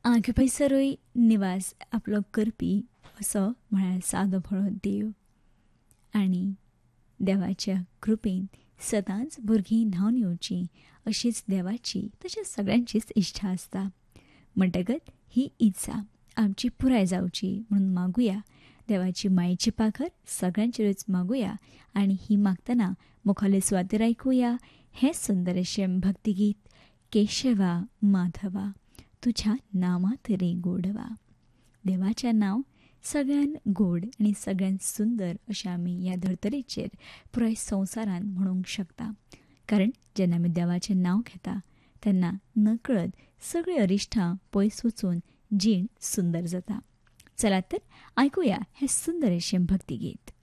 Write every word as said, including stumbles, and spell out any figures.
आगे पयसरूय निवास आपलो करपी असो म्हळ्यार सादो भोळो देव. आनी देवाच्या कृपेन सदांच भुरगीं न्हांवन येवचीं अशीच देवाची तशेंच सगळ्यांचीच इच्छा आसता. म्हणटकच ही इत्सा आमची पुराय जावची म्हणून मागुया देवाची मायेची पाखर सगळ्यांचेरूच मागुया. आनी ही मागतना मुखावले सुवातेर आयकुया हें सुंदर अशें भक्तिगीत. केशवा माधवा तुझ्या नांवांत रे गोडवा. देवाचें नांव सगळ्यान गोड आनी सगळ्यान सुंदर अशें आमी ह्या धर्तरेचेर पुराय संवसारान म्हणूंक शकता. कारण जेन्ना आमी देवाचें नांव घेता तेन्ना नकळत सगळीं अरिश्टां पयस वचून जीण सुंदर जाता. चलात तर आयकुया हें सुंदर अशें भक्तिगीत.